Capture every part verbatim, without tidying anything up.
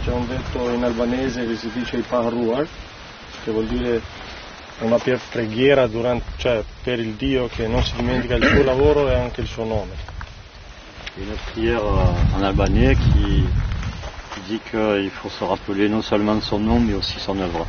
C'è un detto in albanese che si dice i pahruar, che vuol dire una preghiera durante, cioè, per il Dio che non si dimentica il suo lavoro e anche il suo nome. Une prière en albanais qui, qui dit qu'il faut se rappeler non seulement de son nom mais aussi son œuvre.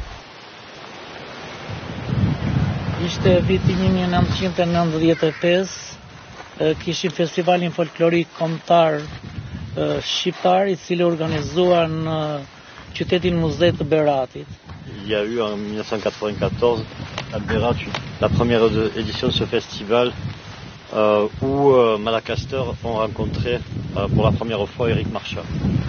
Ishte viti mille neuf cent quatre-vingt-quinze, kishim festivalin folklorik kombëtar shqiptar i cili organizuar në qytetin Muze të Beratit. Il y a eu en mille neuf cent quatre-vingt-quatorze à Berat la première édition de ce festival euh, où euh, Malacaster ont rencontré euh, pour la première fois Eric Marchand.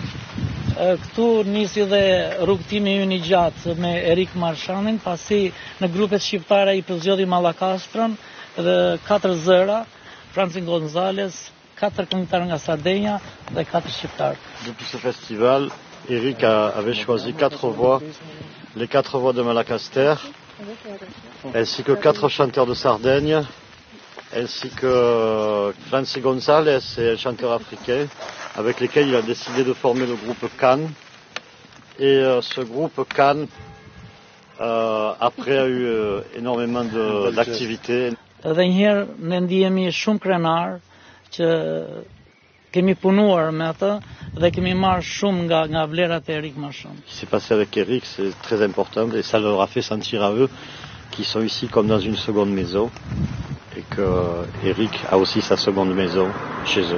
Këtu nisi dhe rrugtimi ynë i gjatë me Erik Marchandin, pasi në grupet shqiptare i përzgjodhi Malakastrën dhe katër zëra, Francin Gonzales, katër këngëtar nga Sardenja dhe katër shqiptar. Depuis ce festival, Eric a, avait choisi quatre voix, les quatre voix de Malacaster, ainsi que quatre chanteurs de Sardaigne, ainsi que Francis Gonzales et un chanteur africain, avec lesquels il a décidé de former le groupe Cannes. Et euh, ce groupe Cannes, euh, après, a eu euh, énormément d'activités. Dhe njëherë ne ndihemi shumë krenar që kemi punuar me atë dhe kemi marrë shumë nga nga vlerat e Erik Marchand. Ce qui s'est passé avec Eric, c'est très important et ça leur a fait sentir à eux qu'ils sont ici comme dans une seconde maison et que Eric a aussi sa seconde maison chez eux.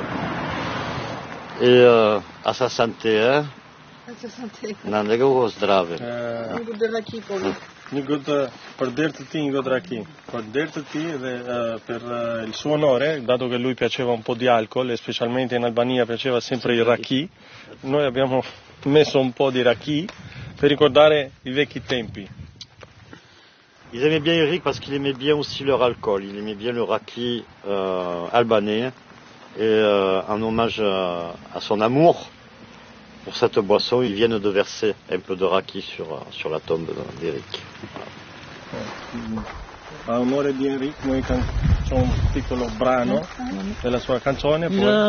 Et euh, à sa santé, hein? Në ndërkohë zdrave. Një gotë për derë të ti, një gotë raki. Per derë të ti dhe uh, per uh, il suo onore, dato che lui piaceva un po' di alcol e specialmente in Albania piaceva sempre il raki, noi abbiamo messo un po' di raki per ricordare i vecchi tempi. Ils aimaient bien Eric parce qu'il aimait bien aussi leur alcool. Il aimait bien le raki euh, albanais. Et euh, en hommage à, à son amour pour cette boisson, ils viennent de verser un peu de raki sur, sur la tombe d'Eric. A onore di Eric noi can- c'è un piccolo brano della sua canzone. Poi...